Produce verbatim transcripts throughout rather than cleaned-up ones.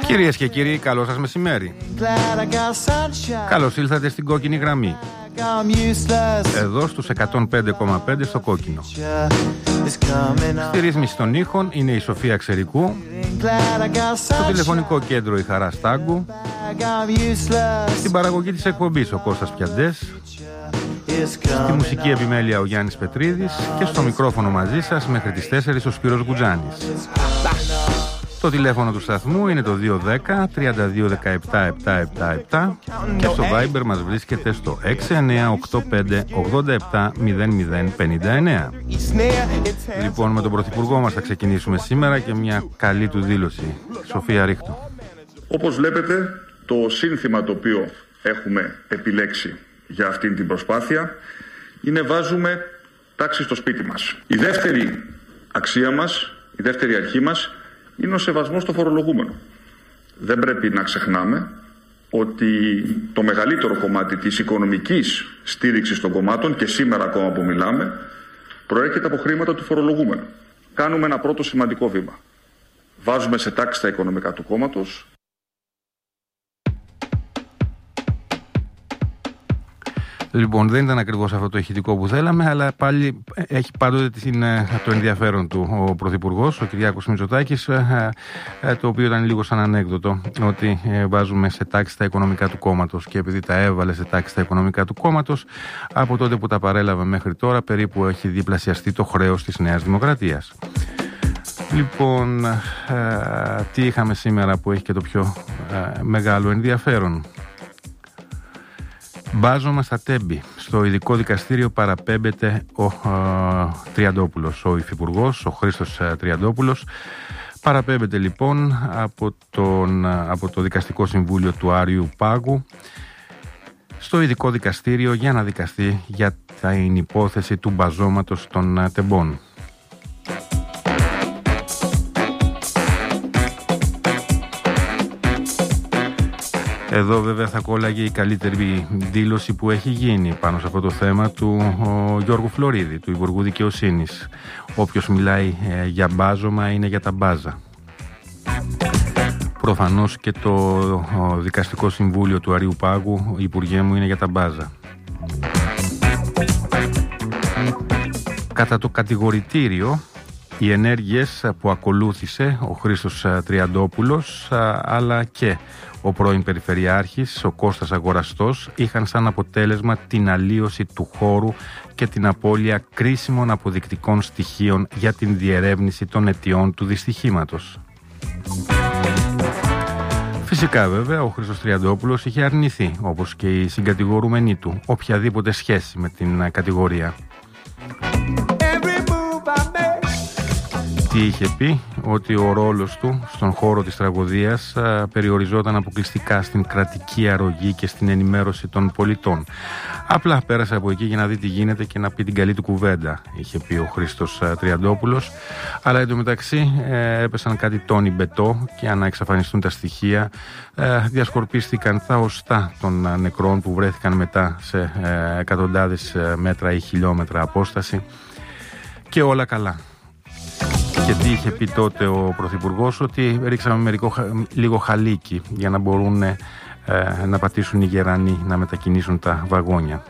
Κυρίες και κύριοι, καλό σας μεσημέρι. Καλώς ήλθατε στην κόκκινη γραμμή. Εδώ στους εκατόν πέντε κόμμα πέντε στο κόκκινο. Στη ρύθμιση των ήχων είναι η Σοφία Ξερικού. Στο τηλεφωνικό κέντρο η Χαρά Στάγκου. Στην παραγωγή της εκπομπής ο Κώστας Πιαντές. Στη μουσική επιμέλεια ο Γιάννης Πετρίδης. Και στο μικρόφωνο μαζί σας μέχρι τις τέσσερις ο Σπύρος Γκουτζάνης. Το τηλέφωνο του σταθμού είναι το δύο ένα μηδέν τρία δύο ένα επτά επτά επτά επτά και στο Viber μας βρίσκεται στο έξι εννιά οκτώ πέντε ογδόντα επτά μηδέν μηδέν πενήντα εννέα. Λοιπόν, με τον Πρωθυπουργό μας θα ξεκινήσουμε σήμερα και μια καλή του δήλωση. Σοφία, ρίχτω. Όπως βλέπετε, το σύνθημα το οποίο έχουμε επιλέξει για αυτήν την προσπάθεια είναι βάζουμε τάξη στο σπίτι μας. Η δεύτερη αξία μας, η δεύτερη αρχή μας είναι ο σεβασμός στο φορολογούμενο. Δεν πρέπει να ξεχνάμε ότι το μεγαλύτερο κομμάτι της οικονομικής στήριξης των κομμάτων, και σήμερα ακόμα που μιλάμε, προέρχεται από χρήματα του φορολογούμενου. Κάνουμε ένα πρώτο σημαντικό βήμα. Βάζουμε σε τάξη τα οικονομικά του κόμματος. Λοιπόν, δεν ήταν ακριβώς αυτό το ηχητικό που θέλαμε, αλλά πάλι έχει πάντοτε την, το ενδιαφέρον του ο Πρωθυπουργός, ο Κυριάκος Μητσοτάκης, το οποίο ήταν λίγο σαν ανέκδοτο, ότι βάζουμε σε τάξη τα οικονομικά του κόμματος, και επειδή τα έβαλε σε τάξη τα οικονομικά του κόμματος, από τότε που τα παρέλαβε μέχρι τώρα, περίπου έχει διπλασιαστεί το χρέος της Νέας Δημοκρατίας. Λοιπόν, τι είχαμε σήμερα που έχει και το πιο μεγάλο ενδιαφέρον? Μπάζωμα στα Τέμπη. Στο ειδικό δικαστήριο παραπέμπεται ο ε, Τριαντόπουλος, ο υφυπουργός, ο Χρήστος ε, Τριαντόπουλος. Παραπέμπεται λοιπόν από, τον, από το Δικαστικό Συμβούλιο του Άριου Πάγου στο ειδικό δικαστήριο για να δικαστεί για την υπόθεση του μπαζώματος των ε, Τεμπών. Εδώ βέβαια θα κόλλαγε η καλύτερη δήλωση που έχει γίνει πάνω σε αυτό το θέμα του ο, Γιώργου Φλωρίδη, του Υπουργού Δικαιοσύνης. Όποιος μιλάει ε, για μπάζωμα είναι για τα μπάζα. Προφανώς και το ο, Δικαστικό Συμβούλιο του Αρείου Πάγου, Υπουργέ μου, είναι για τα μπάζα. Κατά το κατηγορητήριο, οι ενέργειες που ακολούθησε ο Χρήστος Τριαντόπουλος, αλλά και ο πρώην Περιφερειάρχης, ο Κώστας Αγοραστός, είχαν σαν αποτέλεσμα την αλλίωση του χώρου και την απώλεια κρίσιμων αποδεικτικών στοιχείων για την διερεύνηση των αιτιών του δυστυχήματος. Φυσικά βέβαια ο Χρήστος Τριαντόπουλος είχε αρνηθεί, όπως και οι συγκατηγορούμενοι του, οποιαδήποτε σχέση με την κατηγορία. Τι είχε πει? Ότι ο ρόλος του στον χώρο της τραγωδίας α, περιοριζόταν αποκλειστικά στην κρατική αρρωγή και στην ενημέρωση των πολιτών. Απλά πέρασε από εκεί για να δει τι γίνεται και να πει την καλή του κουβέντα, είχε πει ο Χρήστος α, Τριαντόπουλος. Αλλά εντωμεταξύ ε, έπεσαν κάτι τόνοι μπετό και αν εξαφανιστούν τα στοιχεία ε, διασκορπίστηκαν τα οστά των α, νεκρών που βρέθηκαν μετά σε ε, εκατοντάδες ε, μέτρα ή χιλιόμετρα απόσταση, και όλα καλά. Και τι είχε πει τότε ο Πρωθυπουργός? Ότι ρίξαμε μερικό, λίγο χαλίκι για να μπορούν ε, να πατήσουν οι γερανοί, να μετακινήσουν τα βαγόνια.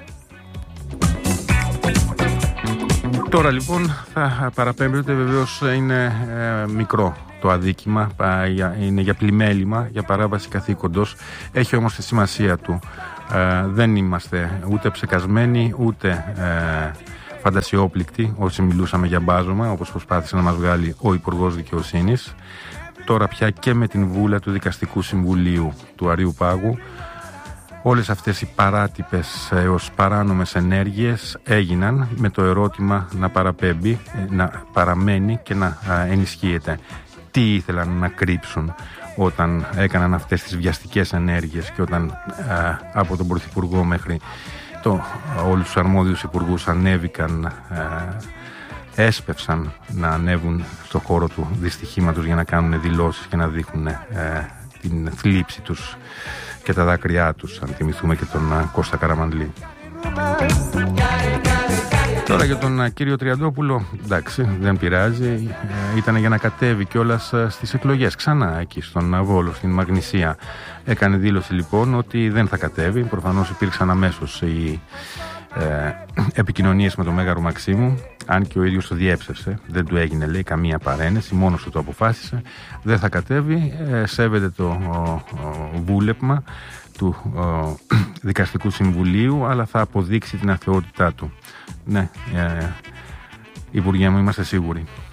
Τώρα λοιπόν θα παραπέμπεται, βεβαίως είναι ε, μικρό το αδίκημα, είναι για πλημέλημα, για παράβαση καθήκοντος, έχει όμως τη σημασία του. Ε, δεν είμαστε ούτε ψεκασμένοι ούτε ε, φαντασιόπληκτοι όσοι μιλούσαμε για μπάζωμα, όπως προσπάθησε να μας βγάλει ο Υπουργός Δικαιοσύνης. Τώρα πια και με την βούλα του Δικαστικού Συμβουλίου του Αρείου Πάγου, όλες αυτές οι παράτυπες έως παράνομες ενέργειες έγιναν, με το ερώτημα να παραπέμπει, να παραμένει και να ενισχύεται. Τι ήθελαν να κρύψουν όταν έκαναν αυτές τις βιαστικές ενέργειες και όταν α, από τον Πρωθυπουργό μέχρι το, όλους τους αρμόδιους υπουργούς ανέβηκαν, ε, έσπευσαν να ανέβουν στο χώρο του δυστυχήματος για να κάνουν δηλώσεις και να δείχνουν ε, την θλίψη τους και τα δάκρυά τους, αν θυμηθούμε και τον ε, Κώστα Καραμανλή. Τώρα για τον κύριο Τριαντόπουλο, εντάξει, δεν πειράζει. Ε, ήταν για να κατέβει κιόλας στις εκλογές. Ξανά εκεί στον Βόλο, στην Μαγνησία. Έκανε δήλωση λοιπόν ότι δεν θα κατέβει. Προφανώς υπήρξαν αμέσως οι ε, επικοινωνίες με τον Μέγαρο Μαξίμου. Αν και ο ίδιος το διέψευσε, δεν του έγινε λέει καμία παρένεση, μόνος του το αποφάσισε. Δεν θα κατέβει, ε, σέβεται το ο, ο, βούλευμα του ο, Δικαστικού Συμβουλίου, αλλά θα αποδείξει την αθεότητά του. Ναι, ε, Υπουργέ μου, είμαστε σίγουροι.